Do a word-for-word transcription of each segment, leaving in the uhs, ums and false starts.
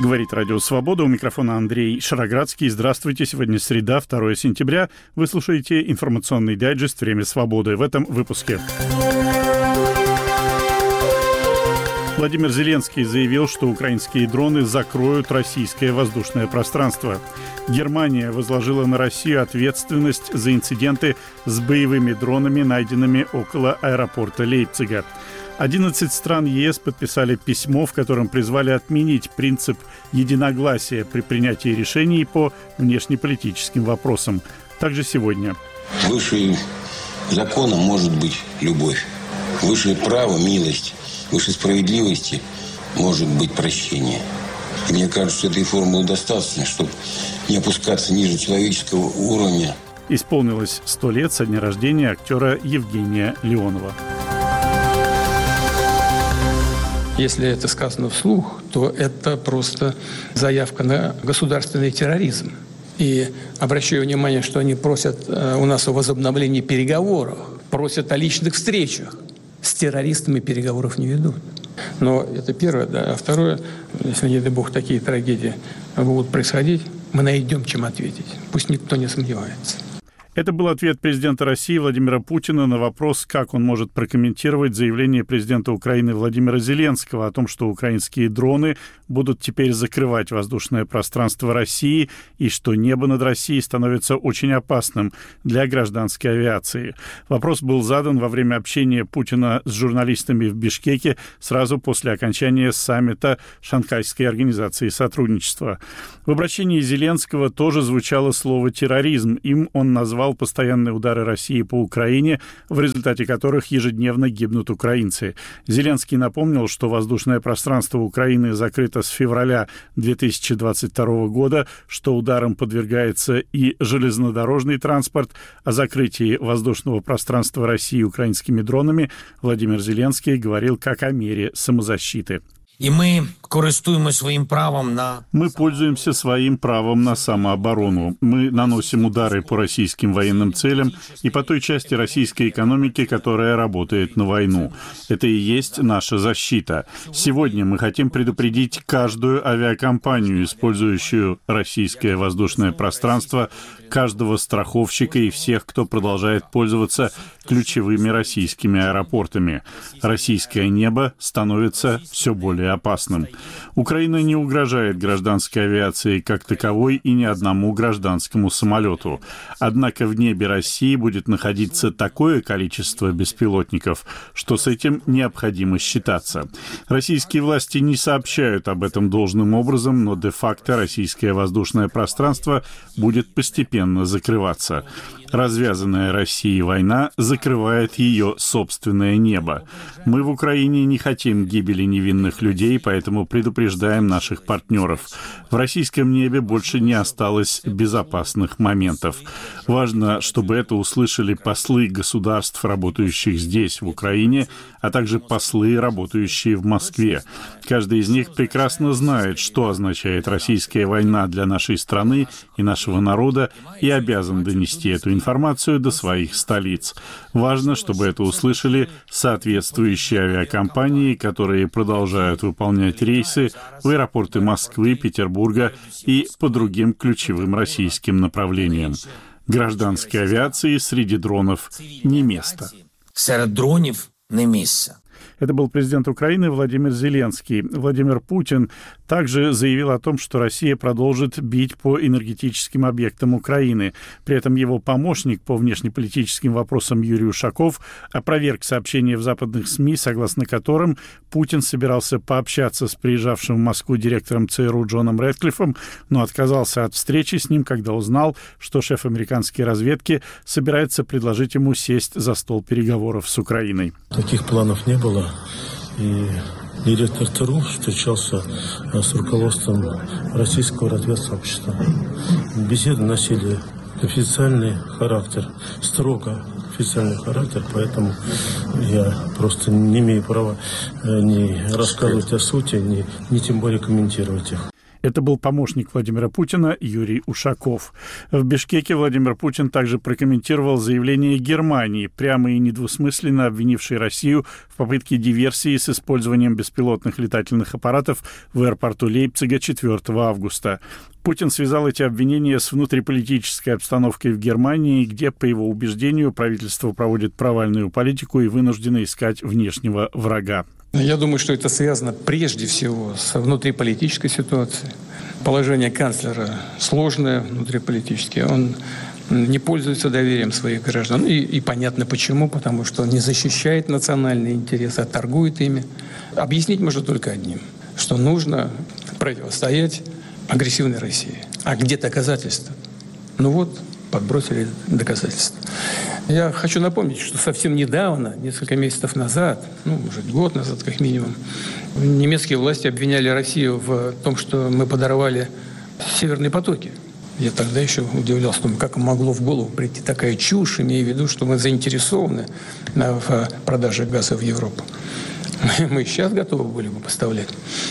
Говорит Радио Свобода. У микрофона Андрей Шароградский. Здравствуйте. Сегодня среда, второе сентября. Вы слушаете информационный дайджест «Время свободы». В этом выпуске. Владимир Зеленский заявил, что украинские дроны закроют российское воздушное пространство. Германия возложила на Россию ответственность за инциденты с боевыми дронами, найденными около аэропорта Лейпцига. одиннадцать стран ЕС подписали письмо, в котором призвали отменить принцип единогласия при принятии решений по внешнеполитическим вопросам. Также сегодня. Выше закона может быть любовь. Выше права – милость. Выше справедливости может быть прощение. И мне кажется, что этой формулы достаточно, чтобы не опускаться ниже человеческого уровня. Исполнилось сто лет со дня рождения актера Евгения Леонова. Если это сказано вслух, то это просто заявка на государственный терроризм. И обращаю внимание, что они просят у нас о возобновлении переговоров, просят о личных встречах. С террористами переговоров не ведут. Но это первое, да. А второе, если, не дай бог, такие трагедии будут происходить, мы найдем, чем ответить. Пусть никто не сомневается. Это был ответ президента России Владимира Путина на вопрос, как он может прокомментировать заявление президента Украины Владимира Зеленского о том, что украинские дроны будут теперь закрывать воздушное пространство России и что небо над Россией становится очень опасным для гражданской авиации. Вопрос был задан во время общения Путина с журналистами в Бишкеке сразу после окончания саммита Шанхайской организации сотрудничества. В обращении Зеленского тоже звучало слово «терроризм». Им он назвал постоянные удары России по Украине, в результате которых ежедневно гибнут украинцы. Зеленский напомнил, что воздушное пространство Украины закрыто с февраля две тысячи двадцать второго года, что ударам подвергается и железнодорожный транспорт. О закрытии воздушного пространства России украинскими дронами Владимир Зеленский говорил как о мере самозащиты. И мы користуемся своим правом на... Мы пользуемся своим правом на самооборону. Мы наносим удары по российским военным целям и по той части российской экономики, которая работает на войну. Это и есть наша защита. Сегодня мы хотим предупредить каждую авиакомпанию, использующую российское воздушное пространство, каждого страховщика и всех, кто продолжает пользоваться ключевыми российскими аэропортами. Российское небо становится все более опасным. Украина не угрожает гражданской авиации как таковой и ни одному гражданскому самолету. Однако в небе России будет находиться такое количество беспилотников, что с этим необходимо считаться. Российские власти не сообщают об этом должным образом, но де-факто российское воздушное пространство будет постепенно закрываться. Развязанная Россией война закрывает ее собственное небо. Мы в Украине не хотим гибели невинных людей, поэтому предупреждаем наших партнеров. В российском небе больше не осталось безопасных моментов. Важно, чтобы это услышали послы государств, работающих здесь, в Украине, а также послы, работающие в Москве. Каждый из них прекрасно знает, что означает российская война для нашей страны и нашего народа, и обязан донести эту информацию. информацию до своих столиц. Важно, чтобы это услышали соответствующие авиакомпании, которые продолжают выполнять рейсы в аэропорты Москвы, Петербурга и по другим ключевым российским направлениям. Гражданской авиации среди дронов не место. Среди дронов не место. Это был президент Украины Владимир Зеленский. Владимир Путин также заявил о том, что Россия продолжит бить по энергетическим объектам Украины. При этом его помощник по внешнеполитическим вопросам Юрий Ушаков опроверг сообщения в западных СМИ, согласно которым Путин собирался пообщаться с приезжавшим в Москву директором ЦРУ Джоном Рэдклиффом, но отказался от встречи с ним, когда узнал, что шеф американской разведки собирается предложить ему сесть за стол переговоров с Украиной. Таких планов не было. И директор ЦРУ встречался с руководством российского разведсообщества. Беседы носили официальный характер, строго официальный характер, поэтому я просто не имею права ни рассказывать о сути, ни, ни тем более комментировать их. Это был помощник Владимира Путина Юрий Ушаков. В Бишкеке Владимир Путин также прокомментировал заявление Германии, прямо и недвусмысленно обвинившей Россию в попытке диверсии с использованием беспилотных летательных аппаратов в аэропорту Лейпцига четвёртого августа. Путин связал эти обвинения с внутриполитической обстановкой в Германии, где, по его убеждению, правительство проводит провальную политику и вынуждено искать внешнего врага. Я думаю, что это связано прежде всего с внутриполитической ситуацией. Положение канцлера сложное внутриполитически. Он не пользуется доверием своих граждан. И, и понятно почему, потому что он не защищает национальные интересы, а торгует ими. Объяснить можно только одним, что нужно противостоять агрессивной России. А где доказательства? Ну вот, подбросили доказательства. Я хочу напомнить, что совсем недавно, несколько месяцев назад, ну, может, год назад как минимум, немецкие власти обвиняли Россию в том, что мы подорвали северные потоки. Я тогда еще удивлялся, как могло в голову прийти такая чушь, имея в виду, что мы заинтересованы в продаже газа в Европу. Мы сейчас готовы были бы поставлять.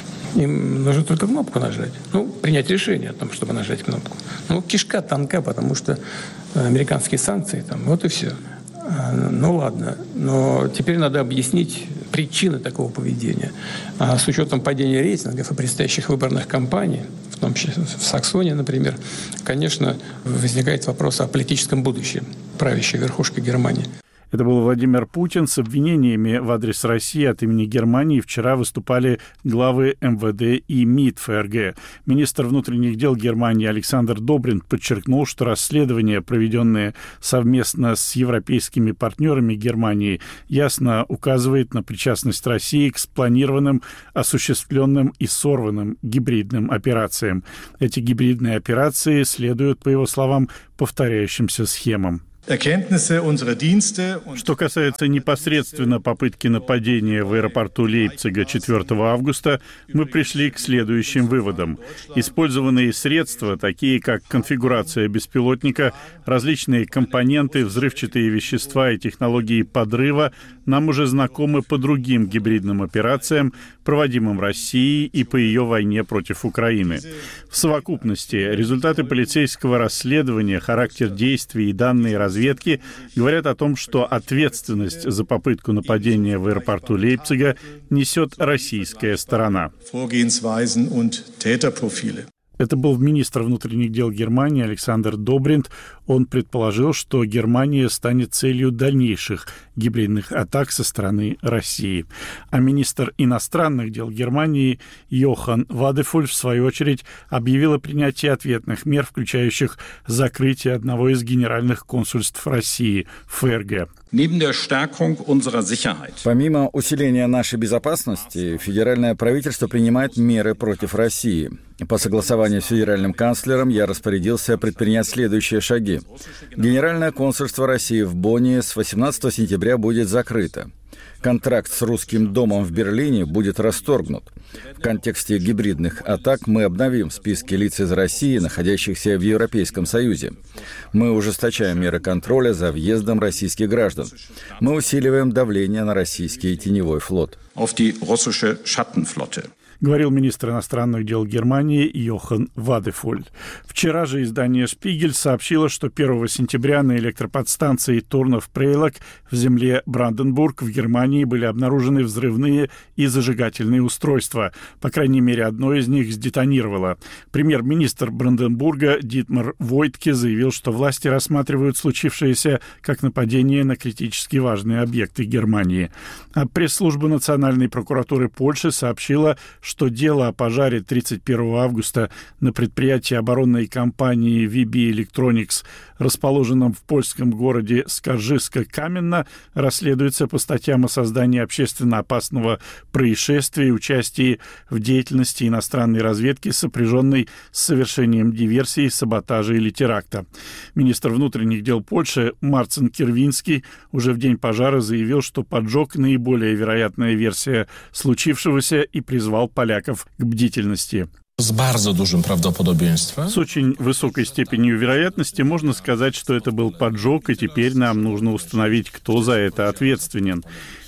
Им нужно только кнопку нажать. Ну, принять решение о том, чтобы нажать кнопку. Ну, кишка тонка, потому что американские санкции там, вот и все. Ну, ладно. Но теперь надо объяснить причины такого поведения. А с учетом падения рейтингов и предстоящих выборных кампаний, в том числе в Саксонии, например, конечно, возникает вопрос о политическом будущем правящей верхушки Германии. Это был Владимир Путин. С обвинениями в адрес России от имени Германии вчера выступали главы эм вэ дэ и МИД эф эр гэ. Министр внутренних дел Германии Александр Добринт подчеркнул, что расследования, проведенные совместно с европейскими партнерами Германии, ясно указывает на причастность России к спланированным, осуществленным и сорванным гибридным операциям. Эти гибридные операции следуют, по его словам, повторяющимся схемам. Что касается непосредственно попытки нападения в аэропорту Лейпцига четвёртого августа, мы пришли к следующим выводам. Использованные средства, такие как конфигурация беспилотника, различные компоненты, взрывчатые вещества и технологии подрыва, нам уже знакомы по другим гибридным операциям, проводимым Россией и по ее войне против Украины. В совокупности результаты полицейского расследования, характер действий и данные разведки говорят о том, что ответственность за попытку нападения в аэропорту Лейпцига несет российская сторона. Это был министр внутренних дел Германии Александр Добринт. Он предположил, что Германия станет целью дальнейших гибридных атак со стороны России. А министр иностранных дел Германии Йохан Вадефуль, в свою очередь, объявил о принятии ответных мер, включающих закрытие одного из генеральных консульств России в эф эр гэ. Помимо усиления нашей безопасности, федеральное правительство принимает меры против России. По согласованию с федеральным канцлером я распорядился предпринять следующие шаги. Генеральное консульство России в Бонне с восемнадцатого сентября будет закрыто. Контракт с Русским домом в Берлине будет расторгнут. В контексте гибридных атак мы обновим списки лиц из России, находящихся в Европейском Союзе. Мы ужесточаем меры контроля за въездом российских граждан. Мы усиливаем давление на российский теневой флот. Говорил министр иностранных дел Германии Йохан Вадефуль. Вчера же издание «Шпигель» сообщило, что первого сентября на электроподстанции Турнов-Прейлок в земле Бранденбург в Германии были обнаружены взрывные и зажигательные устройства. По крайней мере, одно из них сдетонировало. Премьер-министр Бранденбурга Дитмар Войтке заявил, что власти рассматривают случившееся как нападение на критически важные объекты Германии. А пресс-служба Национальной прокуратуры Польши сообщила, что дело о пожаре тридцать первого августа на предприятии оборонной компании ви би Electronics, расположенном в польском городе Скаржиска-Каменно, расследуется по статьям о создании общественно опасного происшествия и участии в деятельности иностранной разведки, сопряженной с совершением диверсии, саботажа или теракта. Министр внутренних дел Польши Марцин Кирвинский уже в день пожара заявил, что поджог — наиболее вероятная версия случившегося, и призвал поляков к бдительности. С bardzo dużym prawdopodobieństwem. С очень высокой степенью вероятности можно сказать, что это был поджог, и теперь нам нужно установить, кто за это ответственен.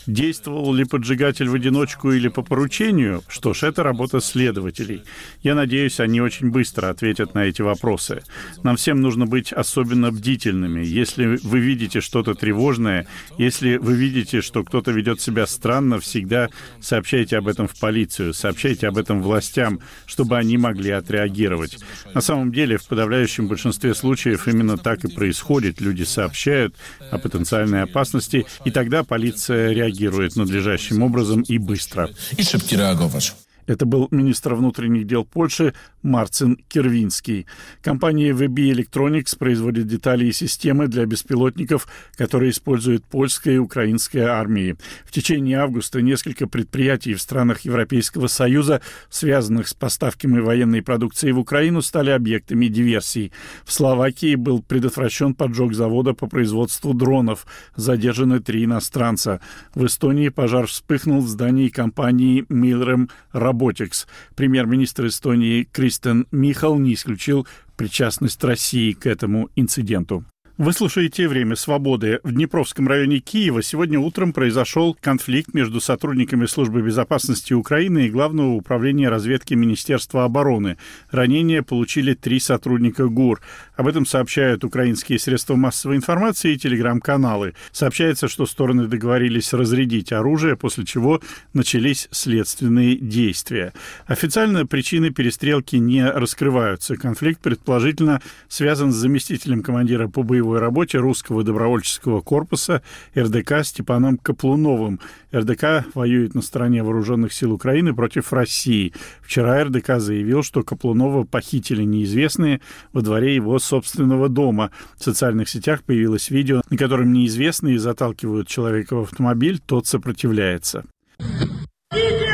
Действовал ли поджигатель в одиночку или по поручению? Что ж, это работа следователей. Я надеюсь, они очень быстро ответят на эти вопросы. Нам всем нужно быть особенно бдительными. Если вы видите что-то тревожное, если вы видите, что кто-то ведет себя странно, всегда сообщайте об этом в полицию, сообщайте об этом властям, чтобы они могли отреагировать. На самом деле, в подавляющем большинстве случаев именно так и происходит. Люди сообщают о потенциальной опасности, и тогда полиция реагирует. реагирует надлежащим образом и быстро. И szybki reagować. Это был министр внутренних дел Польши Марцин Кирвинский. Компания ви би Electronics производит детали и системы для беспилотников, которые используют польская и украинская армии. В течение августа несколько предприятий в странах Европейского Союза, связанных с поставками военной продукции в Украину, стали объектами диверсий. В Словакии был предотвращен поджог завода по производству дронов. Задержаны три иностранца. В Эстонии пожар вспыхнул в здании компании Milrem Robotics. Премьер-министр Эстонии Кристен Михал не исключил причастность России к этому инциденту. Вы слушаете «Время свободы». В Днепровском районе Киева сегодня утром произошел конфликт между сотрудниками Службы безопасности Украины и Главного управления разведки Министерства обороны. Ранения получили три сотрудника ГУР. Об этом сообщают украинские средства массовой информации и телеграм-каналы. Сообщается, что стороны договорились разрядить оружие, после чего начались следственные действия. Официально причины перестрелки не раскрываются. Конфликт предположительно связан с заместителем командира по боевой работе русского добровольческого корпуса эр дэ ка Степаном Каплуновым. эр дэ ка воюет на стороне вооруженных сил Украины против России. Вчера эр дэ ка заявил, что Каплунова похитили неизвестные во дворе его собственного дома. В социальных сетях появилось видео, на котором неизвестные заталкивают человека в автомобиль, тот сопротивляется. Помогите!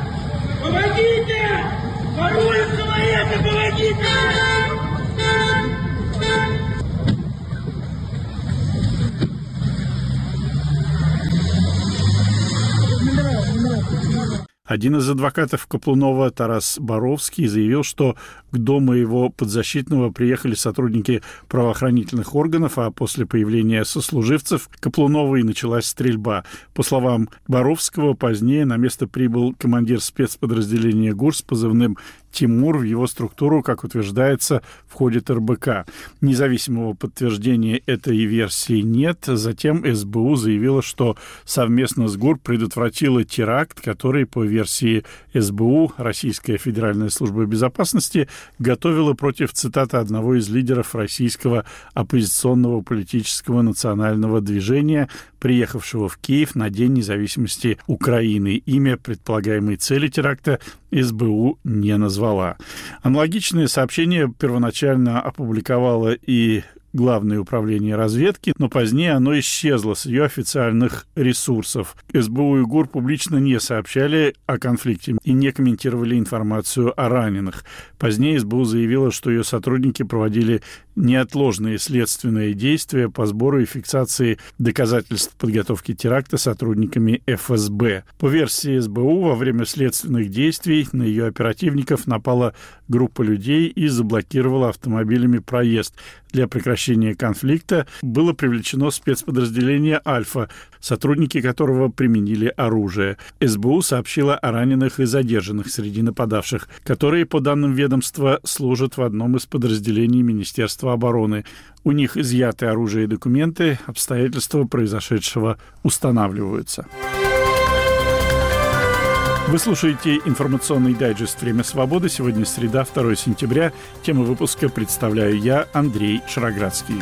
Помогите! Воруют человека! Помогите! Один из адвокатов Каплунова, Тарас Боровский, заявил, что к дому его подзащитного приехали сотрудники правоохранительных органов, а после появления сослуживцев Каплунова и началась стрельба. По словам Боровского, позднее на место прибыл командир спецподразделения ГУР с позывным Тимур. В его структуру, как утверждается, входит эр бэ ка. Независимого подтверждения этой версии нет. Затем эс бэ у заявила, что совместно с ГУР предотвратила теракт, который, по версии эс бэ у, Российская Федеральная служба безопасности, готовила против, цитата, одного из лидеров российского оппозиционного политического национального движения, приехавшего в Киев на День независимости Украины. Имя предполагаемой цели теракта эс бэ у не назвала. Аналогичное сообщение первоначально опубликовало и Главное управление разведки, но позднее оно исчезло с ее официальных ресурсов. эс бэ у и ГУР публично не сообщали о конфликте и не комментировали информацию о раненых. Позднее эс бэ у заявила, что ее сотрудники проводили неотложные следственные действия по сбору и фиксации доказательств подготовки теракта сотрудниками эф эс бэ. По версии эс бэ у, во время следственных действий на ее оперативников напала группа людей и заблокировала автомобилями проезд. Для прекращения конфликта было привлечено спецподразделение «Альфа», сотрудники которого применили оружие. эс бэ у сообщила о раненых и задержанных среди нападавших, которые, по данным ведомства, служат в одном из подразделений Министерства обороны. У них изъяты оружие и документы, обстоятельства произошедшего устанавливаются. Вы слушаете информационный дайджест «Время свободы». Сегодня среда, второе сентября. Тему выпуска представляю я, Андрей Шароградский.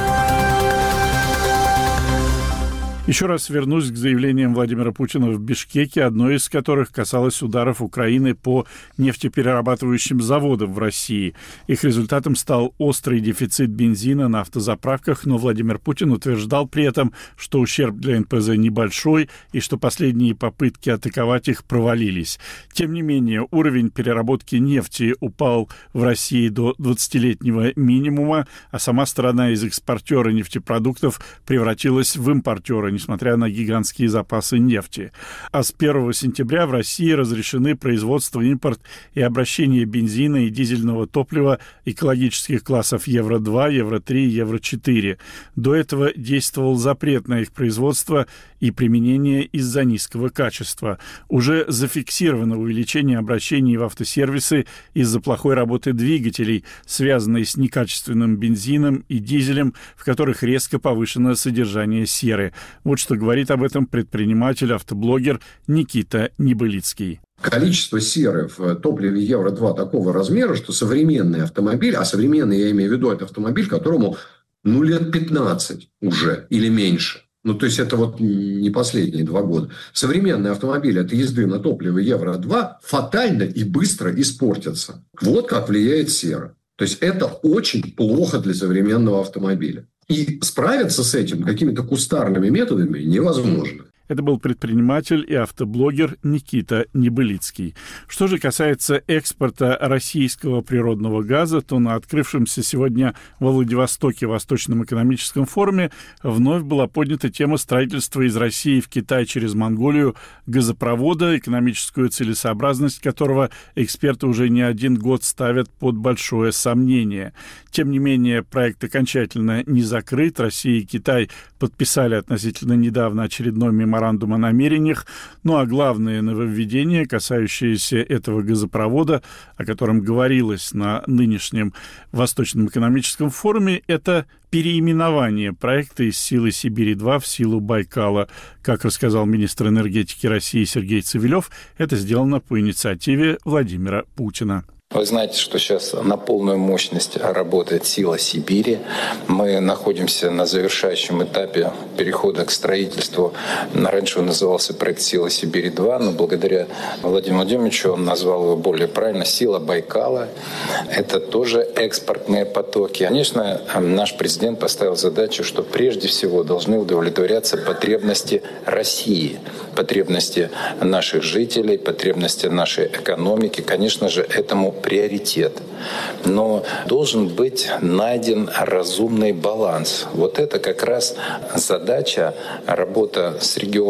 Еще раз вернусь к заявлениям Владимира Путина в Бишкеке, одно из которых касалось ударов Украины по нефтеперерабатывающим заводам в России. Их результатом стал острый дефицит бензина на автозаправках, но Владимир Путин утверждал при этом, что ущерб для эн пэ зэ небольшой и что последние попытки атаковать их провалились. Тем не менее, уровень переработки нефти упал в России до двадцатилетнего минимума, а сама страна из экспортера нефтепродуктов превратилась в импортера, несмотря на гигантские запасы нефти. А с первого сентября в России разрешены производство, импорт и обращение бензина и дизельного топлива экологических классов евро два, евро три, евро четыре. До этого действовал запрет на их производство и применение из-за низкого качества. Уже зафиксировано увеличение обращений в автосервисы из-за плохой работы двигателей, связанной с некачественным бензином и дизелем, в которых резко повышено содержание серы. Вот что говорит об этом предприниматель, автоблогер Никита Небылицкий. Количество серы в топливе евро два такого размера, что современный автомобиль, а современный, я имею в виду, это автомобиль, которому ну, лет пятнадцать уже или меньше. Ну, то есть, это вот не последние два года. Современный автомобиль от езды на топливе евро два фатально и быстро испортятся. Вот как влияет сера. То есть, это очень плохо для современного автомобиля. И справиться с этим какими-то кустарными методами невозможно. Это был предприниматель и автоблогер Никита Небылицкий. Что же касается экспорта российского природного газа, то на открывшемся сегодня во Владивостоке Восточном экономическом форуме вновь была поднята тема строительства из России в Китай через Монголию газопровода, экономическую целесообразность которого эксперты уже не один год ставят под большое сомнение. Тем не менее, проект окончательно не закрыт. Россия и Китай подписали относительно недавно очередной меморандум о намерениях. Ну а главное нововведение, касающееся этого газопровода, о котором говорилось на нынешнем Восточном экономическом форуме, это переименование проекта из «Силы Сибири-два» в «Силу Байкала». Как рассказал министр энергетики России Сергей Цивилев, это сделано по инициативе Владимира Путина. Вы знаете, что сейчас на полную мощность работает «Сила Сибири». Мы находимся на завершающем этапе перехода к строительству. Раньше он назывался проект «Сила Сибири-два», но благодаря Владимиру Владимировичу он назвал его более правильно «Сила Байкала». Это тоже экспортные потоки. Конечно, наш президент поставил задачу, что прежде всего должны удовлетворяться потребности России, потребности наших жителей, потребности нашей экономики. Конечно же, этому приоритет. Но должен быть найден разумный баланс. Вот это как раз задача, работа с регионом.